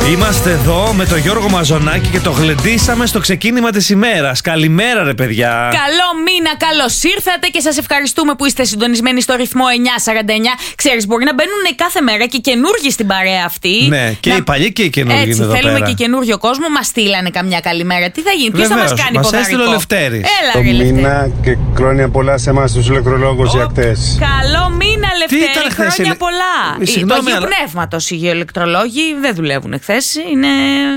Είμαστε εδώ με τον Γιώργο Μαζονάκη και το γλεντήσαμε στο ξεκίνημα της ημέρας. Καλημέρα, ρε παιδιά. Καλό μήνα, καλώς ήρθατε και σας ευχαριστούμε που είστε συντονισμένοι στο ρυθμό 949. Ξέρεις, μπορεί να μπαίνουν κάθε μέρα και καινούργοι στην παρέα αυτή. Ναι, και οι παλιοί και οι καινούργοι είναι εδώ πέρα. Θέλουμε και καινούριο κόσμο. Μας στείλανε καμιά καλημέρα. Τι θα γίνει, ποιος θα μας κάνει ποδαρικό? Μας έστειλε ο Λευτέρης. Έλα, ρε Λευτέρη. Μήνα και χρόνια πολλά σε εμάς τους ηλεκτρολόγους για χτες. Καλό μήνα, Λευτέρη. Χρόνια πολλά. Το Συγγνώμη, Αγίου Πνεύματος οι γεωελεκτρολόγοι δεν δουλεύουν χθες. Είναι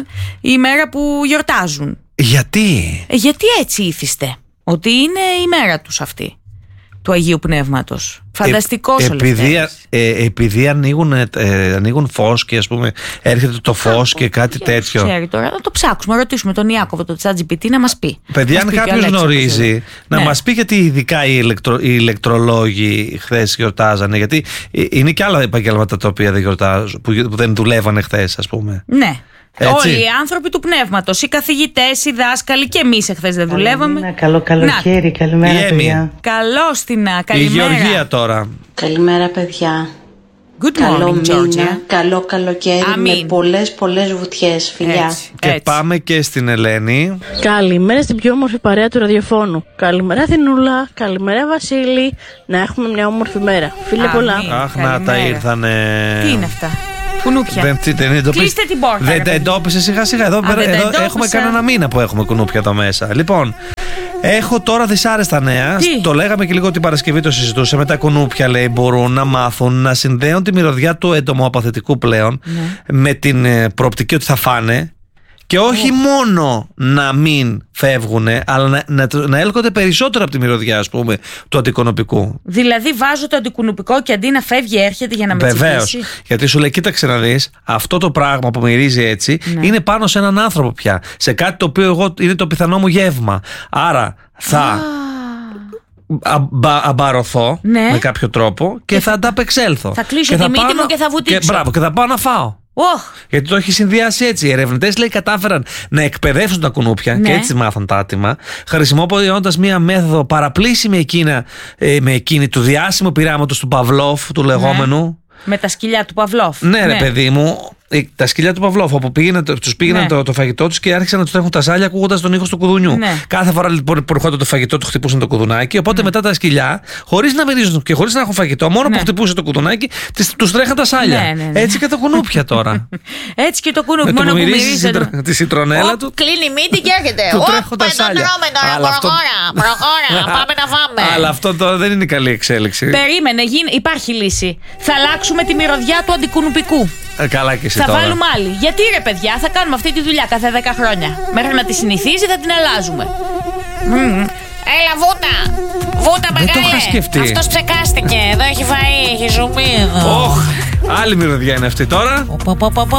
η μέρα που γιορτάζουν. Γιατί? Γιατί έτσι ήθιστε ότι είναι η μέρα τους αυτή, του Αγίου Πνεύματος. Φανταστικός ο Λευτέρης. Επειδή ανοίγουν φως και ας πούμε έρχεται το φως και κάτι τέτοιο. Ξέρει τώρα, να το ψάξουμε, ρωτήσουμε τον Ιάκωβο, το ChatGPT να μας πει. Παιδιά, αν κάποιος γνωρίζει, να μας πει γιατί ειδικά οι ηλεκτρολόγοι χθες γιορτάζανε. Γιατί είναι και άλλα επαγγέλματα τα οποία δεν γιορτάζουν, που δεν δουλεύανε χθες, ας πούμε. Ναι. Έτσι. Όλοι οι άνθρωποι του πνεύματος, οι καθηγητές, οι δάσκαλοι, και εμείς εχθές δεν δουλεύαμε. Καλό καλοκαίρι, καλημέρα παιδιά. Καλώς την καλημέρα. Η Γεωργία τώρα. Καλημέρα παιδιά. Good Καλό morning, Georgia. μήνα, καλό καλοκαίρι. Αμήν. Με πολλές βουτιές, φιλιά. Έτσι, Και έτσι. πάμε και στην Ελένη. Καλημέρα στην πιο όμορφη παρέα του ραδιοφώνου. Καλημέρα Θηνούλα, καλημέρα Βασίλη. Να έχουμε μια όμορφη μέρα. Φίλε Αμήν. πολλά. Αχ, να τα καλημέρα. ήρθανε. Τι είναι αυτά? Κουνούπια. Δεν Κλείστε την πόρτα. Δεν τα εντόπισε σιγά σιγά. Εδώ δεν τα εντόπισα. έχουμε κανένα μήνα που έχουμε κουνούπια εδώ μέσα. Λοιπόν, έχω τώρα δυσάρεστα νέα. Τι? Το λέγαμε και λίγο την Παρασκευή, το συζητούσαμε. Τα κουνούπια, λέει, μπορούν να μάθουν να συνδέουν τη μυρωδιά του εντομοαπαθητικού πλέον με την προοπτική ότι θα φάνε. Και όχι μόνο να μην φεύγουν, αλλά να έλκονται περισσότερο από τη μυρωδιά, ας πούμε, του αντικονουπικού. Δηλαδή βάζω το αντικουνουπικό και αντί να φεύγει έρχεται για να με Βεβαίως. τσιμπήσει. Γιατί σου λέει, κοίταξε να δεις, αυτό το πράγμα που μυρίζει έτσι είναι πάνω σε έναν άνθρωπο πια. Σε κάτι το οποίο εγώ είναι το πιθανό μου γεύμα. Άρα θα αμπαρωθώ με κάποιο τρόπο και θα ανταπεξέλθω. Θα κλείσω τη μύτη μου και θα βουτήξω. Και θα πάω να φάω. Γιατί το έχει συνδυάσει έτσι. Οι ερευνητές, λέει, κατάφεραν να εκπαιδεύσουν τα κουνούπια και έτσι μάθαν τα άτομα, χρησιμοποιώντας μία μέθοδο παραπλήσιμη με εκείνη του διάσημου πειράματος του Παυλόφ, του λεγόμενου. Με τα σκυλιά του Παυλόφ. Ναι, ρε παιδί μου, τα σκυλιά του Παυλόφ, όπου τους πήγαιναν το φαγητό τους και άρχισαν να τους τρέχουν τα σάλια ακούγοντας τον ήχο του κουδουνιού. Ναι. Κάθε φορά λοιπόν που ερχόταν το φαγητό του χτυπούσαν το κουδουνάκι. Οπότε μετά τα σκυλιά, χωρίς να μυρίζουν και χωρίς να έχουν φαγητό, μόνο που χτυπούσε το κουδουνάκι, τους τρέχαν τα σάλια. Ναι. Έτσι και τα κουνούπια τώρα. Έτσι και το κουνούπι, μόνο που μυρίζει τη σιτρονέλα του. Κλείνει η μύτη και έρχεται. Του τρέχουν τα σάλια. Προχώρα, πάμε να φάμε. Αλλά αυτό τώρα δεν είναι καλή εξέλιξη. Περίμενε, υπάρχει λύση. Θα αλλάξουμε τη μυρωδιά του αντικουνουπικού. Καλά και εσύ Θα τώρα. βάλουμε άλλη. Γιατί ρε παιδιά, θα κάνουμε αυτή τη δουλειά κάθε 10 χρόνια. Μέχρι να τη συνηθίζει θα την αλλάζουμε. Έλα βούτα! Βούτα μεγάλε! Δεν το είχα σκεφτεί. Αυτός ψεκάστηκε. Εδώ έχει φαΐ, έχει ζουμί εδώ. Άλλη μυρωδιά είναι αυτή τώρα.